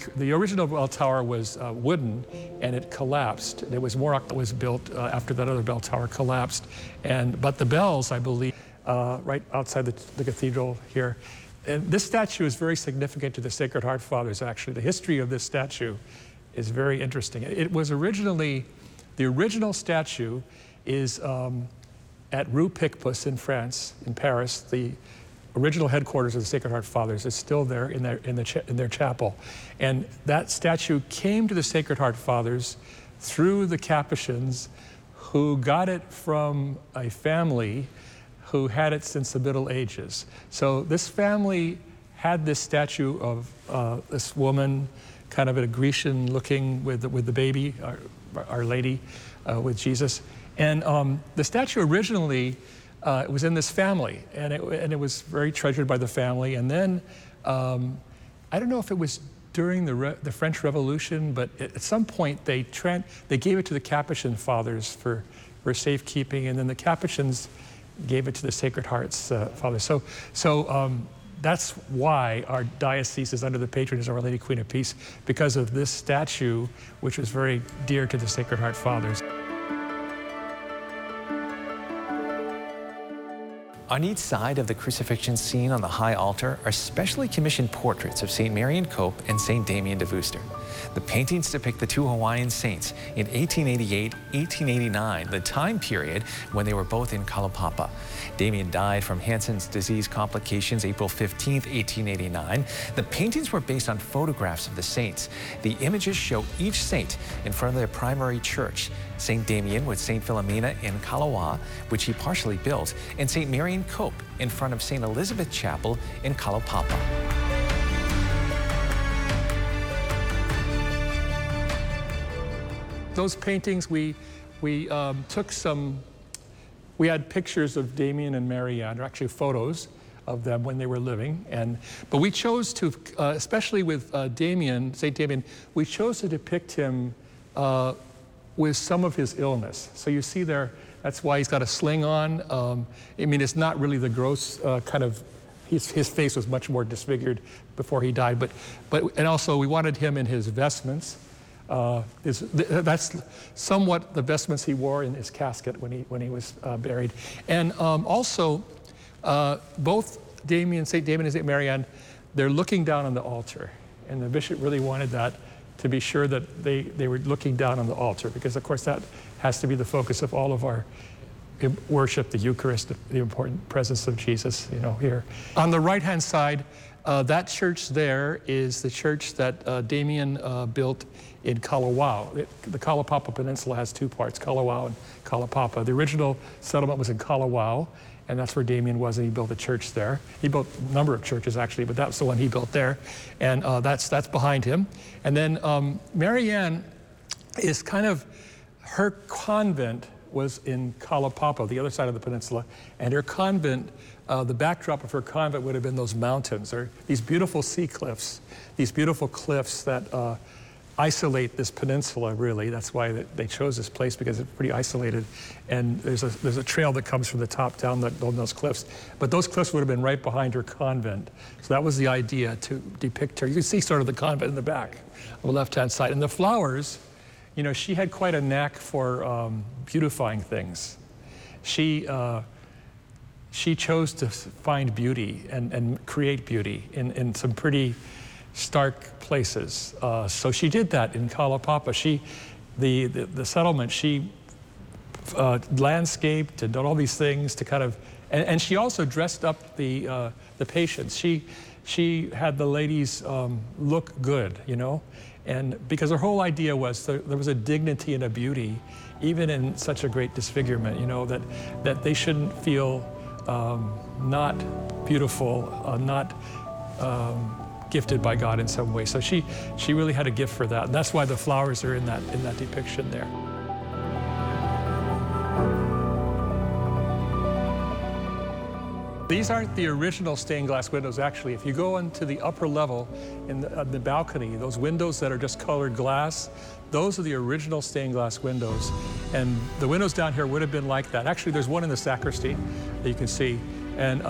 the original bell tower was wooden, and it collapsed. There was more that was built after that other bell tower collapsed, but the bells, I believe, right outside the cathedral here. And this statue is very significant to the Sacred Heart Fathers, actually. The history of this statue is very interesting. It was originally, the original statue is at Rue Picpus in France, in Paris. The original headquarters of the Sacred Heart Fathers is still there in their chapel. And that statue came to the Sacred Heart Fathers through the Capuchins, who got it from a family who had it since the Middle Ages. So this family had this statue of this woman, kind of a Grecian looking with the baby, Our Lady, with Jesus. And the statue originally was in this family, and it was very treasured by the family. And then, I don't know if it was during the French Revolution, but at some point they gave it to the Capuchin Fathers for safekeeping, and then the Capuchins gave it to the Sacred Heart's Fathers. So that's why our diocese is under the patronage of Our Lady Queen of Peace, because of this statue, which was very dear to the Sacred Heart Fathers. On each side of the crucifixion scene on the high altar are specially commissioned portraits of St. Marian Cope and St. Damien de Veuster. The paintings depict the two Hawaiian saints in 1888-1889, the time period when they were both in Kalaupapa. Damien died from Hansen's disease complications April 15, 1889. The paintings were based on photographs of the saints. The images show each saint in front of their primary church. St. Damien with St. Philomena in Kalawa, which he partially built, and St. Marian Cope in front of St. Elizabeth Chapel in Kalaupapa. Those paintings, we took some, we had pictures of Damien and Marianne, or actually photos of them when they were living, but we chose to, especially with Damien, St. Damien, we chose to depict him with some of his illness. So you see there, that's why he's got a sling on. I mean, it's not really the gross kind of, his face was much more disfigured before he died, and also we wanted him in his vestments. That's somewhat the vestments he wore in his casket when he was buried. And also, both Damien, St. Damien and St. Marianne, they're looking down on the altar. And the bishop really wanted that to be sure that they were looking down on the altar, because of course that has to be the focus of all of our worship, the Eucharist, the important presence of Jesus, here. On the right-hand side, that church there is the church that Damien built in Kalawao. The Kalaupapa Peninsula has two parts, Kalawao and Kalaupapa. The original settlement was in Kalawao, and that's where Damien was, and he built a church there. He built a number of churches, actually, but that's the one he built there, and that's behind him. And then Marianne is kind of, her convent was in Kalaupapa, the other side of the peninsula, and her convent, the backdrop of her convent would have been those mountains, or these beautiful sea cliffs, these beautiful cliffs that isolate this peninsula, really. That's why they chose this place, because it's pretty isolated. And there's a trail that comes from the top down those cliffs. But those cliffs would have been right behind her convent. So that was the idea, to depict her. You can see sort of the convent in the back, on the left-hand side. And the flowers, she had quite a knack for beautifying things. She chose to find beauty and create beauty in some pretty stark places. So she did that in Kalaupapa. The settlement, she landscaped and did all these things to kind of, and she also dressed up the patients. She had the ladies look good, and because her whole idea was there was a dignity and a beauty, even in such a great disfigurement, that they shouldn't feel not beautiful, not gifted by God in some way. So she really had a gift for that. And that's why the flowers are in that depiction there. These aren't the original stained glass windows, actually. If you go into the upper level in the balcony, those windows that are just colored glass, those are the original stained glass windows. And the windows down here would have been like that. Actually, there's one in the sacristy that you can see. And